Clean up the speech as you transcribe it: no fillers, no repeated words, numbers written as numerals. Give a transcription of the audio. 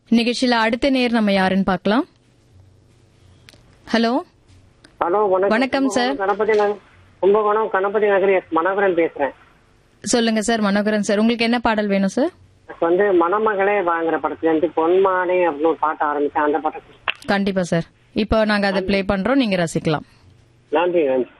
நிகழ்ச்சியில அடுத்த நேர் நம்ம யாருன்னு பார்க்கலாம். ஹலோ ஹலோ வணக்கம் சார். கும்பகோணம் கணபதி நகர் மனோகரன் பேசுறேன். சொல்லுங்க சார். மனோகரன் சார், உங்களுக்கு என்ன பாடல் வேணும் சார்? மணமகளே வாங்குற படத்துல இருந்து பொன்மானே அப்படின்னு ஒரு பாட்டு ஆரம்பிச்சேன். அந்த பாட்டு கண்டிப்பா சார். இப்போ நாங்க அதை பிளே பண்றோம், நீங்க ரசிக்கலாம். நன்றி நன்றி.